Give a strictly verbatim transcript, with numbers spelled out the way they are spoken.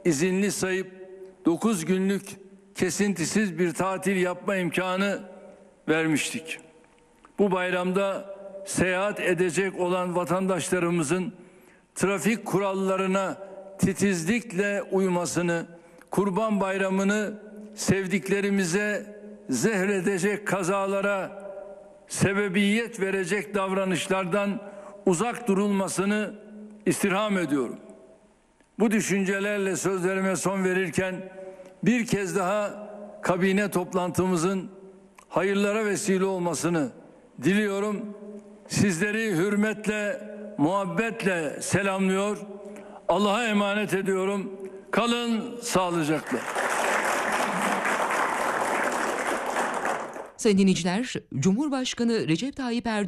izinli sayıp dokuz günlük kesintisiz bir tatil yapma imkanı vermiştik. Bu bayramda seyahat edecek olan vatandaşlarımızın trafik kurallarına titizlikle uymasını, Kurban Bayramı'nı sevdiklerimize zehredecek kazalara sebebiyet verecek davranışlardan uzak durulmasını istirham ediyorum. Bu düşüncelerle sözlerime son verirken bir kez daha kabine toplantımızın hayırlara vesile olmasını diliyorum. Sizleri hürmetle, muhabbetle selamlıyor. Allah'a emanet ediyorum. Kalın sağlıcakla. Sayın dinleyiciler, Cumhurbaşkanı Recep Tayyip Erdoğan